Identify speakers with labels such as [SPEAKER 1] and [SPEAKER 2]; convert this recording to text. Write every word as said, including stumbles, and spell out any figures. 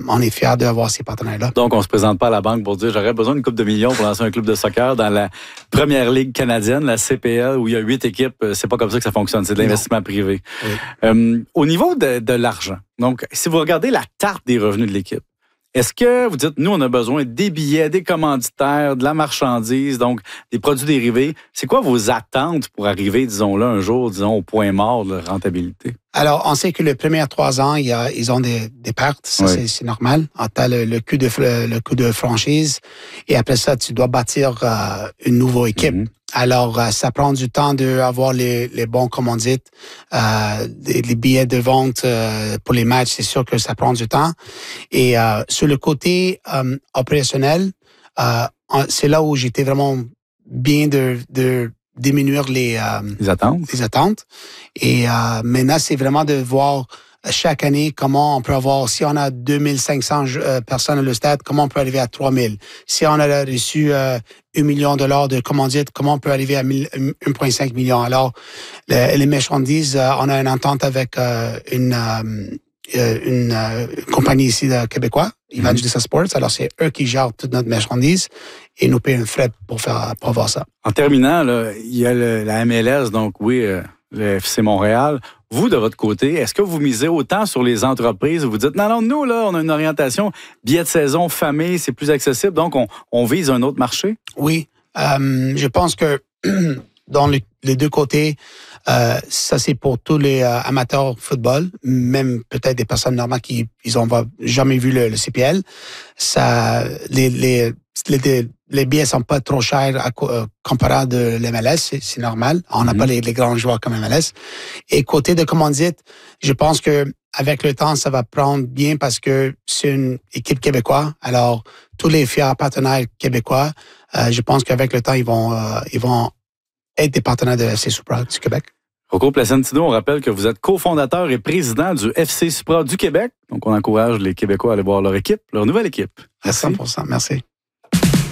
[SPEAKER 1] on est fiers d'avoir ces partenaires-là.
[SPEAKER 2] Donc, on se présente pas à la banque pour dire j'aurais besoin d'une coupe de millions pour lancer un club de soccer dans la première ligue canadienne, la C P L, où il y a huit équipes. C'est pas comme ça que ça fonctionne. C'est de l'investissement non. privé. Oui. Euh, au niveau de, de l'argent, donc, si vous regardez la tarte des revenus de l'équipe, est-ce que vous dites, nous, on a besoin des billets, des commanditaires, de la marchandise, donc des produits dérivés? C'est quoi vos attentes pour arriver, disons là, un jour, disons, au point mort de rentabilité?
[SPEAKER 1] Alors, on sait que les premiers trois ans, il y a, ils ont des, des pertes. Ça, oui. c'est, c'est normal. Tu as le, le, coût de, le coût de franchise. Et après ça, tu dois bâtir euh, une nouvelle équipe. Mm-hmm. Alors, euh, ça prend du temps d'avoir les, les bons commandites. Euh, les, les billets de vente euh, pour les matchs, c'est sûr que ça prend du temps. Et euh, sur le côté euh, opérationnel, euh, c'est là où j'étais vraiment bien de... de diminuer les, euh,
[SPEAKER 2] les attentes.
[SPEAKER 1] Les attentes. Et euh, maintenant, c'est vraiment de voir chaque année comment on peut avoir, si on a deux mille cinq cents euh, personnes à le stade, comment on peut arriver à trois mille. Si on a reçu euh, un million de dollars de commandites, comment on peut arriver à un virgule cinq million. Alors, le, les marchandises, euh, on a une entente avec euh, une, euh, une euh, compagnie ici de Québécois, Evangelista Sports. Alors, c'est eux qui gèrent toute notre marchandise et nous payent un frais pour faire pour avoir ça.
[SPEAKER 2] En terminant, là, il y a le, la M L S, donc oui, euh, le F C Montréal. Vous, de votre côté, est-ce que vous misez autant sur les entreprises? Vous dites, non, non, nous, là, on a une orientation billet de saison, famille, c'est plus accessible, donc on, on vise un autre marché?
[SPEAKER 1] Oui. Euh, je pense que dans le, les deux côtés, euh, ça c'est pour tous les euh, amateurs de football, même peut-être des personnes normales qui ils ont jamais vu le, le C P L. Ça, les, les, les, les billets sont pas trop chers à, euh, comparé de l'M L S, c'est, c'est normal. On n'a mm-hmm. pas les, les grands joueurs comme M L S. Et côté de commandite, je pense que avec le temps, ça va prendre bien parce que c'est une équipe québécoise. Alors, tous les fiers partenaires québécois, euh, je pense qu'avec le temps, ils vont, euh, ils vont être des partenaires de F C Supra du Québec.
[SPEAKER 2] Rocco Placentino, on rappelle que vous êtes cofondateur et président du F C Supra du Québec. Donc, on encourage les Québécois à aller voir leur équipe, leur nouvelle équipe.
[SPEAKER 1] À cent pour cent, merci.